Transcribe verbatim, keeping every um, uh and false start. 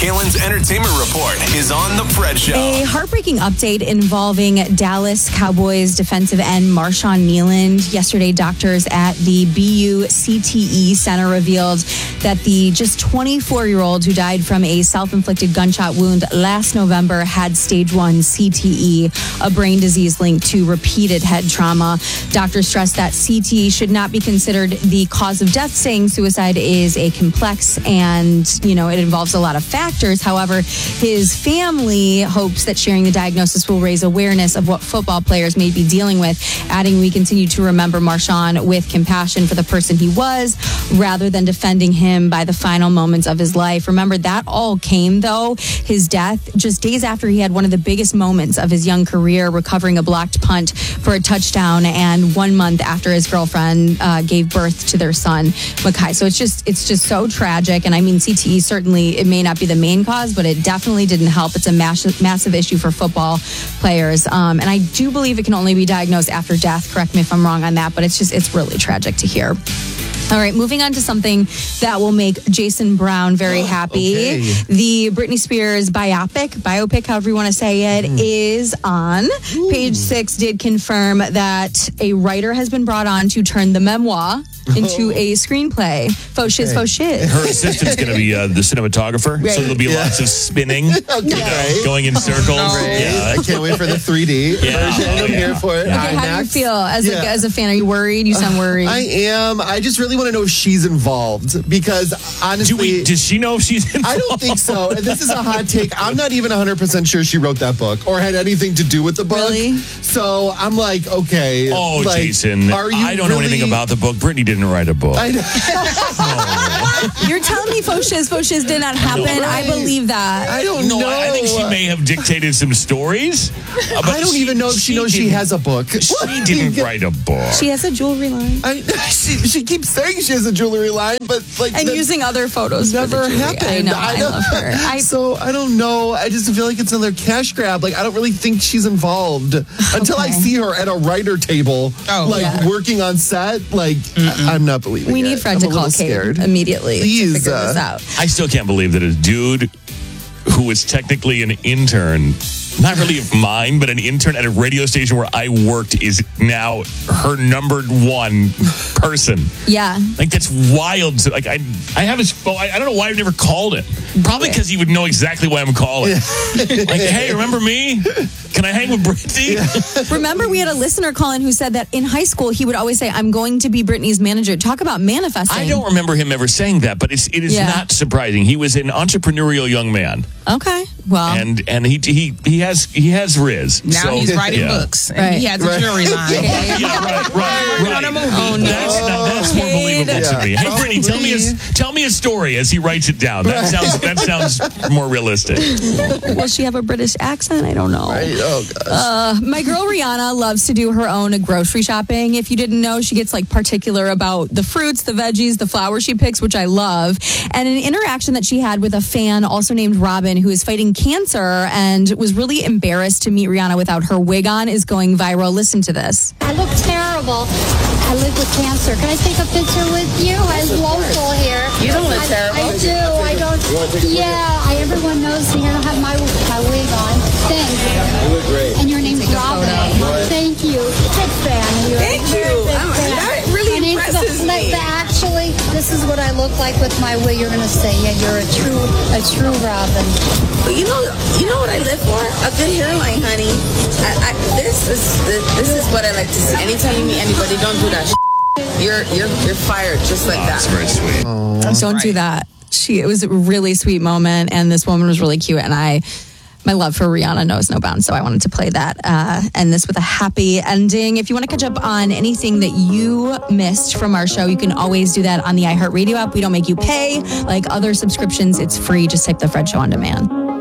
Kalen's Entertainment Report is on The Fred Show. A heartbreaking update involving Dallas Cowboys defensive end Marshawn Kneeland. Yesterday, doctors at the B U C T E Center revealed that the just twenty-four-year-old who died from a self-inflicted gunshot wound last November had stage one C T E, a brain disease linked to repeated head trauma. Doctors stressed that C T E should not be considered the cause of death, saying suicide is a complex and, you know, it involves a lot of factors. However, his family hopes that sharing the diagnosis will raise awareness of what football players may be dealing with, adding, "We continue to remember Marshawn with compassion for the person he was, rather than defending him by the final moments of his life." Remember, that all came, though, his death, just days after he had one of the biggest moments of his young career, recovering a blocked punt for a touchdown, and one month after his girlfriend uh, gave birth to their son, Makai. So it's just, it's just so tragic. And I mean, C T E certainly, it may not be the main cause, but it definitely didn't help. It's a massive, massive issue for football players. Um, and I do believe it can only be diagnosed after death. Correct me if I'm wrong on that, but it's just, it's really tragic to hear. All right, moving on to something that will make Jason Brown very happy. Okay. The Britney Spears biopic, biopic, however you want to say it, mm. is on. Ooh. Page Six did confirm that a writer has been brought on to turn the memoir into a screenplay. Faux shiz, faux shiz. Her assistant's going to be uh, the cinematographer, right. so there'll be yeah. lots of spinning, okay. you know, going in circles. Oh, no. Yeah. I can't wait for the three D yeah. version. Oh, I'm yeah. here for it. Okay, how do you feel as, yeah. a, as a fan? Are you worried? You sound worried. Uh, I am. I just really want to know if she's involved, because honestly... Do we, does she know if she's involved? I don't think so. And this is a hot take. I'm not even one hundred percent sure she wrote that book or had anything to do with the book. Really? So I'm like, okay. Oh, like, Jason, are you I don't really... know anything about the book. Brittany didn't write a book. I know. Oh. You're telling me faux shiz, faux shiz did not happen? Right. I believe that. I don't no, know. I think she may have dictated some stories. Uh, but I don't she, even know if she, she knows she has a book. She didn't write a book. She has a jewelry line. I, she, she keeps saying she has a jewelry line, but like and using other photos. Never happened. I know. I, I love her. I, so I don't know. I just feel like it's another cash grab. Like I don't really think she's involved until okay. I see her at a writer table, oh, like yeah. working on set. Like I, I'm not believing. We it. need Fred I'm to a call little Kate scared. immediately Please, to figure uh, this out. I still can't believe that a dude who was technically an intern, not really of mine, but an intern at a radio station where I worked, is now her number one person. Yeah. Like, that's wild. Like, I I have his phone. I, I don't know why I've never called him. Probably because he would know exactly why I'm calling. Like, hey, remember me? Can I hang with Brittany? Yeah. Remember, we had a listener call in who said that in high school, he would always say, "I'm going to be Brittany's manager." Talk about manifesting. I don't remember him ever saying that, but it's, it is yeah. not surprising. He was an entrepreneurial young man. Okay. Well. And and he he he has he has Riz. Now so, he's writing yeah. books. And right. he has a right. jewelry line. Yeah, right, right, right. On a movie. Oh, no. That's, now, that's more believable Yeah. to me. Hey, Brittany, tell me, a, tell me a story as he writes it down. That sounds that sounds more realistic. Will she have a British accent? I don't know. Right? Oh gosh. Uh, my girl Rihanna loves to do her own grocery shopping. If you didn't know, she gets like particular about the fruits, the veggies, the flowers she picks, which I love. And an interaction that she had with a fan also named Robin, who is fighting cancer and was really embarrassed to meet Rihanna without her wig on, is going viral. Listen to this. I look terrible. I live with cancer. Can I take a picture with you? I'm local here. You don't look I, terrible. I do. I don't. Yeah, I, everyone knows me. I don't have my, my wig on. Thanks. You look great. And your name's Robin. Thank you. Big fan of yours. Thank you. Very big fan. That really My name's impresses the, me. the, actually, this is what I look like with my wig. You're gonna say, yeah, you're a true, a true Robin. You know, you know what I live for? A good hairline, honey. I, I, this is this is what I like to see. Anytime you meet anybody, don't do that. You're you're you're fired just like Oh, that. that's very sweet. Oh, don't do that. She. It was a really sweet moment, and this woman was really cute, and I. My love for Rihanna knows no bounds, so I wanted to play that, uh, end this with a happy ending. If you want to catch up on anything that you missed from our show, you can always do that on the iHeartRadio app. We don't make you pay. Like other subscriptions, it's free. Just type The Fred Show on demand.